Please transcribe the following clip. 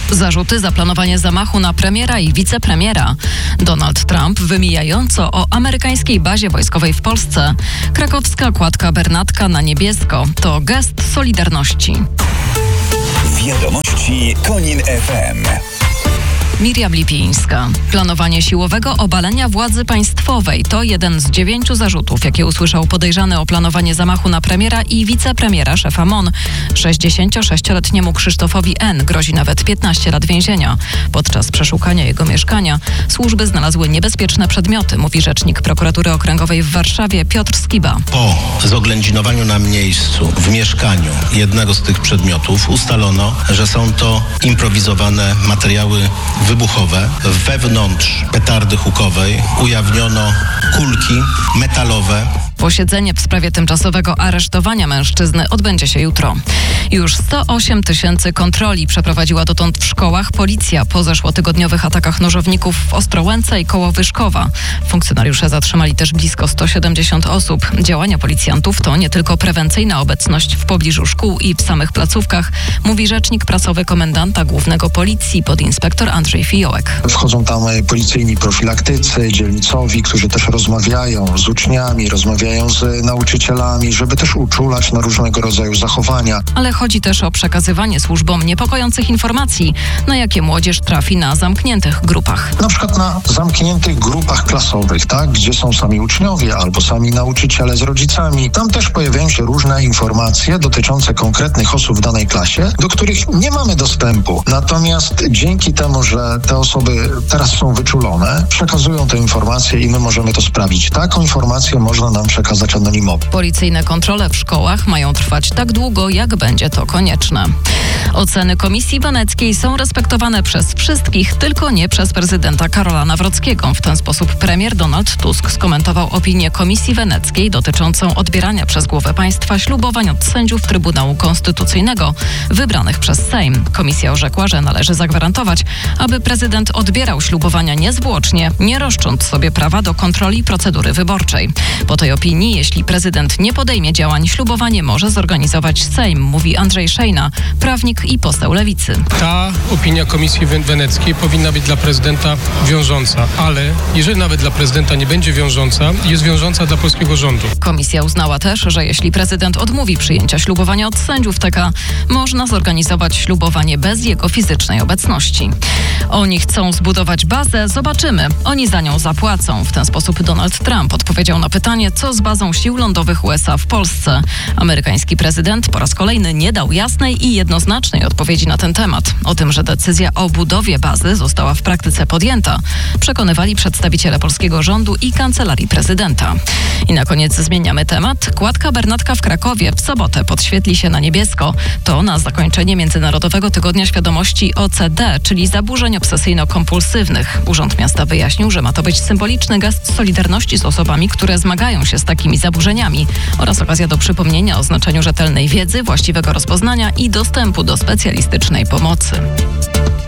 Zarzuty za planowanie zamachu na premiera i wicepremiera. Donald Trump wymijająco o amerykańskiej bazie wojskowej w Polsce. Krakowska kładka Bernatka na niebiesko. To gest solidarności. Wiadomości Konin FM. Miriam Lipińska. Planowanie siłowego obalenia władzy państwowej to jeden z 9 zarzutów, jakie usłyszał podejrzany o planowanie zamachu na premiera i wicepremiera szefa MON. 66-letniemu Krzysztofowi N. grozi nawet 15 lat więzienia. Podczas przeszukania jego mieszkania służby znalazły niebezpieczne przedmioty, mówi rzecznik prokuratury okręgowej w Warszawie Piotr Skiba. Po zoględzinowaniu na miejscu, w mieszkaniu jednego z tych przedmiotów ustalono, że są to improwizowane materiały wybuchowe. Wewnątrz petardy hukowej ujawniono kulki metalowe. Posiedzenie w sprawie tymczasowego aresztowania mężczyzny odbędzie się jutro. Już 108 000 kontroli przeprowadziła dotąd w szkołach policja po zeszłotygodniowych atakach nożowników w Ostrołęce i koło Wyszkowa. Funkcjonariusze zatrzymali też blisko 170 osób. Działania policjantów to nie tylko prewencyjna obecność w pobliżu szkół i w samych placówkach, mówi rzecznik prasowy komendanta głównego policji podinspektor Andrzej Fiołek. Wchodzą tam policyjni profilaktycy, dzielnicowi, którzy też rozmawiają z uczniami, rozmawiają z nauczycielami, żeby też uczulać na różnego rodzaju zachowania. Ale chodzi też o przekazywanie służbom niepokojących informacji, na jakie młodzież trafi na zamkniętych grupach. Na przykład na zamkniętych grupach klasowych, tak, gdzie są sami uczniowie albo sami nauczyciele z rodzicami. Tam też pojawiają się różne informacje dotyczące konkretnych osób w danej klasie, do których nie mamy dostępu. Natomiast dzięki temu, że te osoby teraz są wyczulone, przekazują te informacje i my możemy to sprawdzić. Taką informację można nam przekazać anonimowo. Policyjne kontrole w szkołach mają trwać tak długo, jak będzie to konieczne. Oceny Komisji Weneckiej są respektowane przez wszystkich, tylko nie przez prezydenta Karola Nawrockiego. W ten sposób premier Donald Tusk skomentował opinię Komisji Weneckiej dotyczącą odbierania przez głowę państwa ślubowań od sędziów Trybunału Konstytucyjnego wybranych przez Sejm. Komisja orzekła, że należy zagwarantować, aby prezydent odbierał ślubowania niezwłocznie, nie roszcząc sobie prawa do kontroli procedury wyborczej. Po tej opinii, jeśli prezydent nie podejmie działań, ślubowanie może zorganizować Sejm, mówi Andrzej Szejna, prawnik i poseł Lewicy. Ta opinia Komisji Weneckiej powinna być dla prezydenta wiążąca, ale jeżeli nawet dla prezydenta nie będzie wiążąca, jest wiążąca dla polskiego rządu. Komisja uznała też, że jeśli prezydent odmówi przyjęcia ślubowania od sędziów TK, można zorganizować ślubowanie bez jego fizycznej obecności. Oni chcą zbudować bazę, zobaczymy. Oni za nią zapłacą. W ten sposób Donald Trump odpowiedział na pytanie, co z bazą sił lądowych USA w Polsce. Amerykański prezydent po raz kolejny nie dał jasnej i jednoznacznej odpowiedzi na ten temat. O tym, że decyzja o budowie bazy została w praktyce podjęta, przekonywali przedstawiciele polskiego rządu i kancelarii prezydenta. I na koniec zmieniamy temat. Kładka Bernatka w Krakowie w sobotę podświetli się na niebiesko. To na zakończenie Międzynarodowego Tygodnia Świadomości OCD, czyli zaburzeń obsesyjno-kompulsywnych. Urząd Miasta wyjaśnił, że ma to być symboliczny gest solidarności z osobami, które zmagają się z takimi zaburzeniami oraz okazja do przypomnienia o znaczeniu rzetelnej wiedzy, właściwego rozpoznania i dostępu do specjalistycznej pomocy.